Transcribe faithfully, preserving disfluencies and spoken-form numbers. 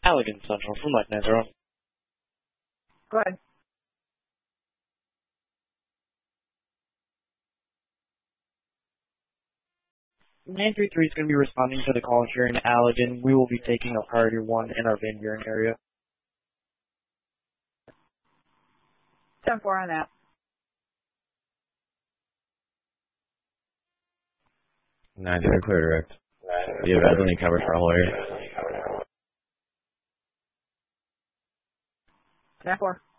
Allegan Central from Mike nine zero. Go ahead. nine three three is going to be responding to the call here in Allegan. We will be taking a priority one in our Van Buren area. ten four on that. nine zero clear direct. Do you have any coverage for a whole area? ten four.